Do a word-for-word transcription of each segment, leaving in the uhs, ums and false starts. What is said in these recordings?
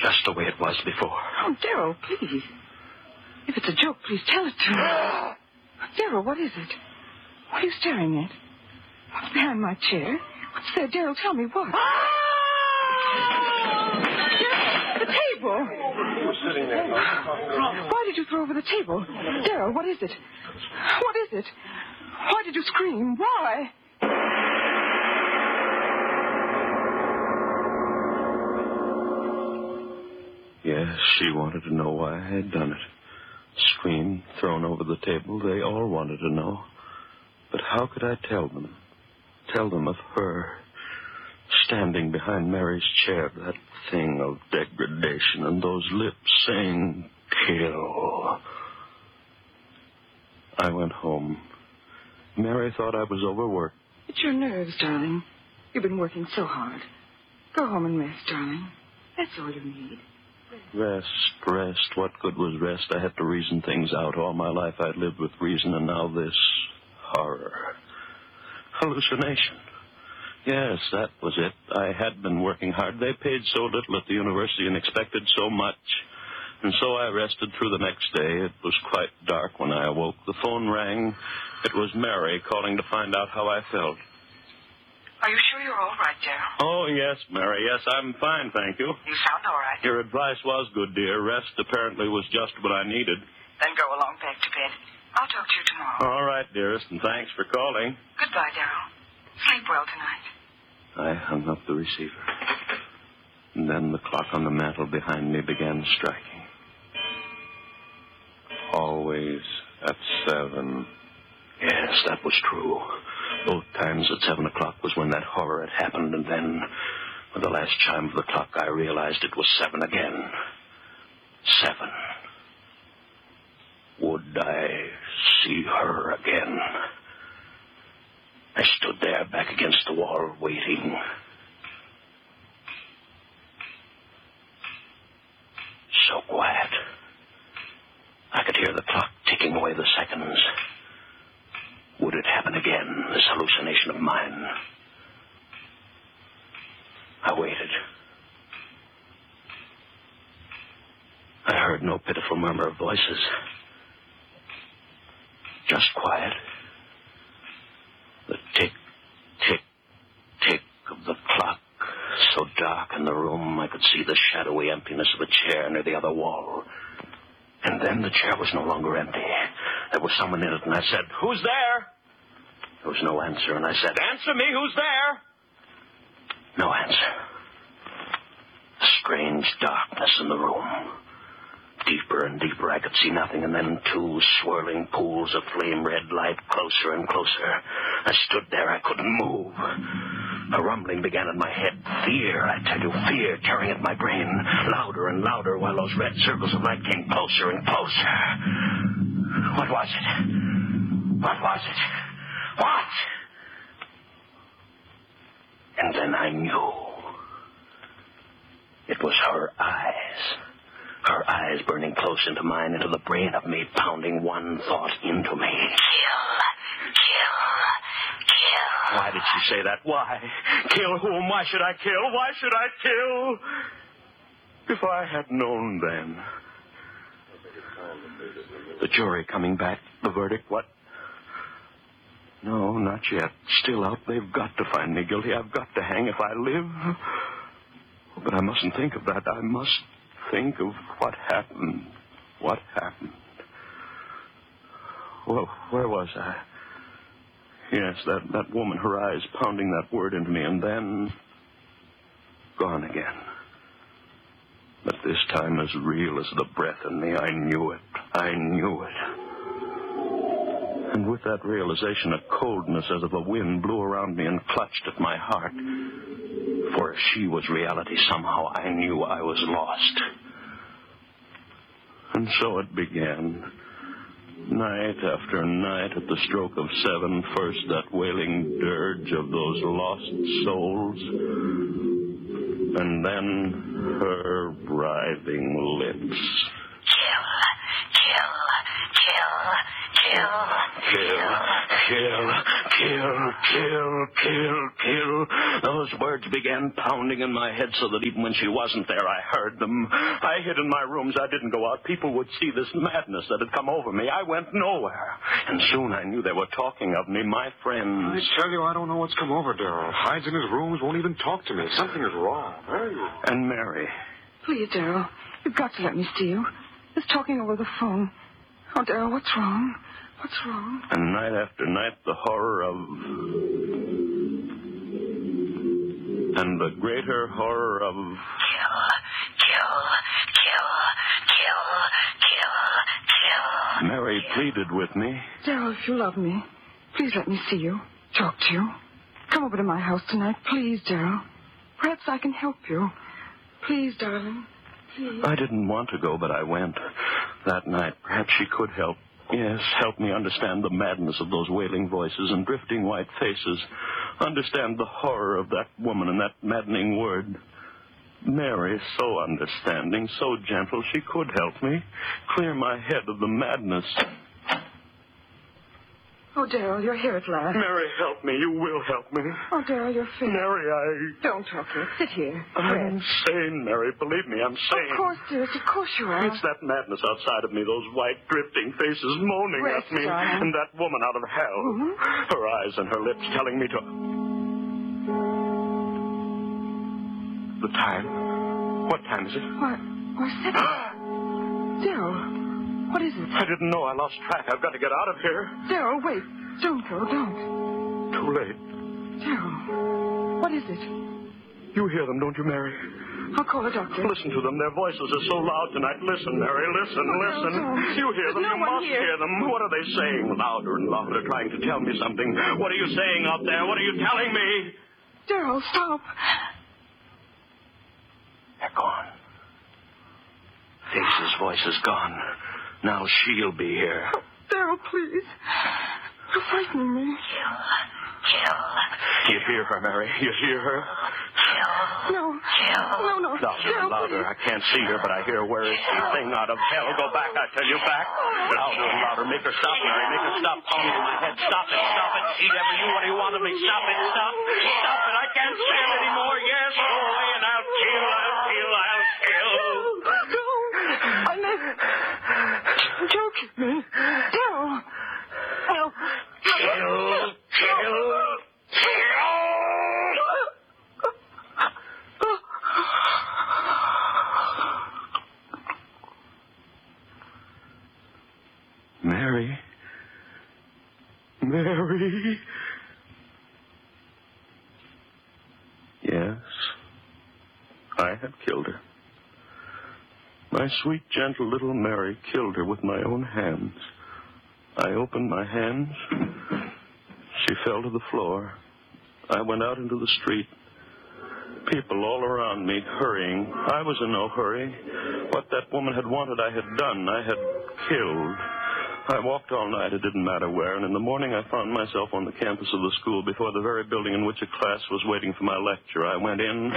Just the way it was before. Oh, Darryl, please. If it's a joke, please tell it to me. Darryl, what is it? What are you staring at? What's behind my chair? What's there? Darryl, tell me what. Darryl, the table. You were sitting there. Why did you throw over the table? Darryl, what is it? What is it? Why did you scream? Why? Yes, she wanted to know why I had done it. Screamed, thrown over the table. They all wanted to know. But how could I tell them? Tell them of her standing behind Mary's chair, that thing of degradation, and those lips saying, kill. I went home. Mary thought I was overworked. It's your nerves, darling. You've been working so hard. Go home and rest, darling. That's all you need. Rest, rest. What good was rest? I had to reason things out. All my life I'd lived with reason, and now this horror. Hallucination. Yes, that was it. I had been working hard. They paid so little at the university and expected so much. And so I rested through the next day. It was quite dark when I awoke. The phone rang. It was Mary calling to find out how I felt. Are you sure you're all right, Darryl? Oh, yes, Mary. Yes, I'm fine, thank you. You sound all right. Your advice was good, dear. Rest apparently was just what I needed. Then go along back to bed. I'll talk to you tomorrow. All right, dearest, and thanks for calling. Goodbye, Darryl. Sleep well tonight. I hung up the receiver. And then the clock on the mantel behind me began striking. Always at seven. Yes, that was true. Both times at seven o'clock was when that horror had happened, and then, with the last chime of the clock, I realized it was seven again. Seven. Would I see her again? I stood there, back against the wall, waiting. So quiet. I could hear the clock ticking away the seconds. Would it happen again, this hallucination of mine? I waited. I heard no pitiful murmur of voices. Just quiet. The tick, tick, tick of the clock. So dark in the room, I could see the shadowy emptiness of a chair near the other wall. And then the chair was no longer empty. There was someone in it, and I said, "Who's there?" There was no answer, and I said, "Answer me, who's there?" No answer. A strange darkness in the room. Deeper and deeper, I could see nothing, and then two swirling pools of flame-red light, closer and closer. I stood there. I couldn't move. A rumbling began in my head. Fear, I tell you, fear tearing at my brain. Louder and louder, while those red circles of light came closer and closer. What was it? What was it? What? And then I knew. It was her eyes. Her eyes burning close into mine, into the brain of me, pounding one thought into me. Kill. Kill. Kill. Why did she say that? Why? Kill whom? Why should I kill? Why should I kill? If I had known then. The jury coming back, the verdict, what? No, not yet. Still out. They've got to find me guilty. I've got to hang if I live. But I mustn't think of that. I must think of what happened. What happened? Well, where was I? Yes, that, that woman, her eyes pounding that word into me, and then gone again. But this time as real as the breath in me. I knew it. I knew it. And with that realization, a coldness as of a wind blew around me and clutched at my heart. For if she was reality, somehow I knew I was lost. And so it began. Night after night at the stroke of seven, first that wailing dirge of those lost souls, and then her writhing lips. Kill, kill, kill, kill, kill, kill, Kill, kill, kill, kill. Those words began pounding in my head so that even when she wasn't there, I heard them. I hid in my rooms. I didn't go out. People would see this madness that had come over me. I went nowhere. And soon I knew they were talking of me, my friends. I tell you, I don't know what's come over Darrell. Hides in his rooms, won't even talk to me. Something is wrong. Where are you? And Mary. Please, Darrell, you've got to let me see you. This talking over the phone. Oh, Darrell, what's wrong? What's wrong? And night after night, the horror of... And the greater horror of... Kill, kill, kill, kill, kill, kill. Mary pleaded with me. Darrell, if you love me, please let me see you, talk to you. Come over to my house tonight, please, Darrell. Perhaps I can help you. Please, darling, please. I didn't want to go, but I went. That night, perhaps she could help. Yes, help me understand the madness of those wailing voices and drifting white faces. Understand the horror of that woman and that maddening word. Mary, so understanding, so gentle, she could help me. Clear my head of the madness. Oh, Darrell, you're here at last. Mary, help me. You will help me. Oh, Darrell, you're fit. Mary, I... Don't talk to her. Sit here. I'm Rest. sane, Mary. Believe me, I'm sane. Of course, dearest. Of course you are. It's that madness outside of me, those white, drifting faces moaning Rest, at me. darling. And that woman out of hell. Mm-hmm. Her eyes and her lips telling me to... The time? What time is it? Why, why, seven. Darrell, what is it? I didn't know. I lost track. I've got to get out of here. Darrell, wait. Don't go. Don't. Too late. Darrell, what is it? You hear them, don't you, Mary? I'll call a doctor. Listen to them. Their voices are so loud tonight. Listen, Mary. Listen, Oh, no, listen. don't. You hear them. There's no you one must here. hear them. What are they saying? Louder and louder, trying to tell me something. What are you saying out there? What are you telling me? Darrell, stop. They're gone. Face's voice is gone. Now she'll be here. Oh, Darrell, please. You're frightening me. Kill, kill, You hear her, Mary? You hear her? kill, No. kill. No, no. Louder and Darrell, louder. I can't see her, but I hear her. Where is she? Thing out of hell. Go back, I tell you, back. Louder and louder. Make her stop, Mary. Make her stop pounding in my head. Stop it, stop it. Eat ever you. What do you want of me? Stop it, stop. Stop it. I can't stand anymore. Yes, go away and I'll kill, I'll kill, I'll kill. No. I never... Don't joke with me. Darrell. Help. Kill, kill, Mary. Mary. Yes, I had killed her. My sweet, gentle little Mary killed her with my own hands. I opened my hands. She fell to the floor. I went out into the street. People all around me hurrying. I was in no hurry. What that woman had wanted, I had done. I had killed. I walked all night. It didn't matter where. And in the morning, I found myself on the campus of the school before the very building in which a class was waiting for my lecture. I went in.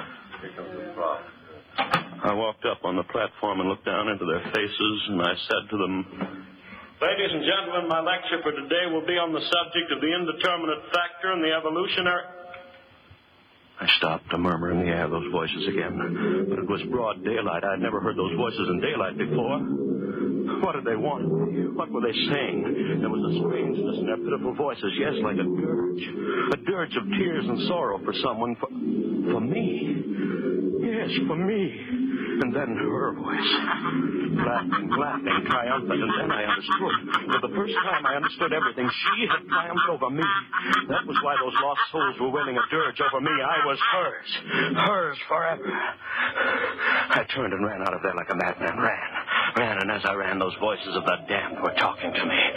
I walked up on the platform and looked down into their faces, and I said to them, "Ladies and gentlemen, my lecture for today will be on the subject of the indeterminate factor and the evolutionary..." I stopped, a murmur in the air, those voices again. But it was broad daylight. I had never heard those voices in daylight before. What did they want? What were they saying? There was a strangeness in their pitiful voices, yes, like a dirge. A dirge of tears and sorrow for someone, for, for me. Yes, for me. And then her voice, laughing, laughing, triumphant, and then I understood. For the first time, I understood everything. She had triumphed over me. That was why those lost souls were wailing a dirge over me. I was hers. Hers forever. I turned and ran out of there like a madman. Ran. Ran, and as I ran, those voices of the damned were talking to me.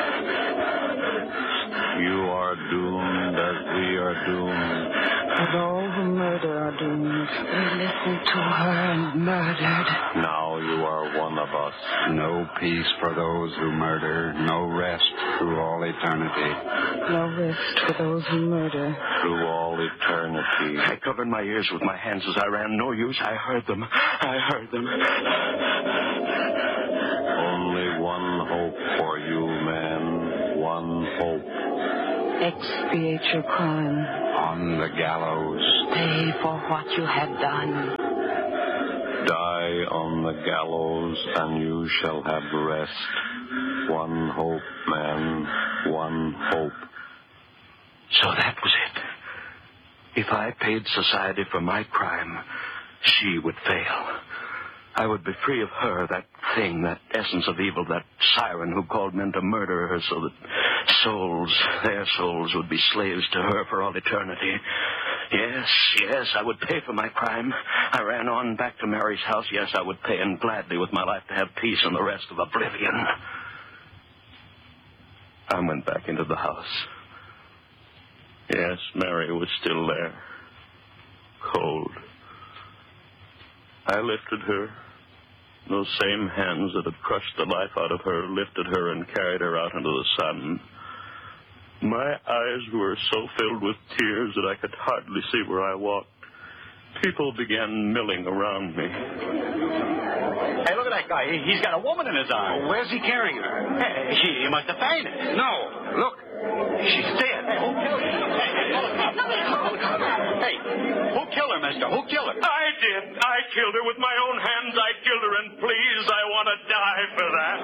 You are doomed as we are doomed. And all who murder are doomed. We listened to her and murdered. Now you are one of us. No peace for those who murder. No rest through all eternity. No rest for those who murder. Through all eternity. I covered my ears with my hands as I ran. No use. I heard them. I heard them. Only one hope for you, man. One hope. Expiate your crime. On the gallows. Pay for what you have done. Die on the gallows, and you shall have rest. One hope, man, one hope. So that was it. If I paid society for my crime, she would fail. I would be free of her, that thing, that essence of evil, that siren who called men to murder her so that souls, their souls, would be slaves to her for all eternity. Yes, yes, I would pay for my crime. I ran on back to Mary's house. Yes, I would pay, and gladly with my life to have peace and the rest of oblivion. I went back into the house. Yes, Mary was still there. Cold. I lifted her. Those same hands that had crushed the life out of her lifted her and carried her out into the sun. My eyes were so filled with tears that I could hardly see where I walked. People began milling around me. Hey, look at that guy. He, he's got a woman in his arms. Well, where's he carrying her? Hey, he, he must have fainted. No, look. She's dead. Hey, who killed her? Hey, hey, hey, who killed her, mister? Who killed her? I did. I killed her with my own hands. I killed her, and please, I want to die for that.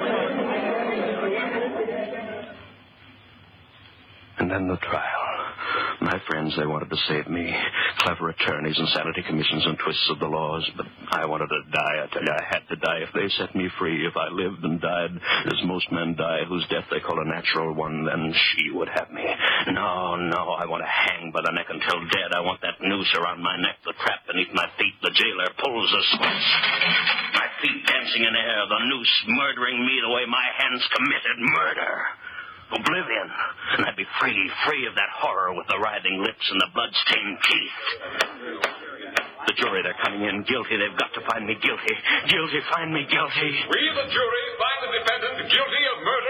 And then the trial. My friends, they wanted to save me. Clever attorneys, insanity commissions, and twists of the laws. But I wanted to die. I tell you, I had to die. If they set me free, if I lived and died as most men die, whose death they call a natural one, then she would have me. No, no, I want to hang by the neck until dead. I want that noose around my neck, the trap beneath my feet. The jailer pulls the switch. My feet dancing in air, the noose murdering me the way my hands committed murder. Oblivion. And I'd be free, free of that horror with the writhing lips and the blood-stained teeth. The jury, they're coming in guilty. They've got to find me guilty. Guilty, find me guilty. We, the jury, find the defendant guilty of murder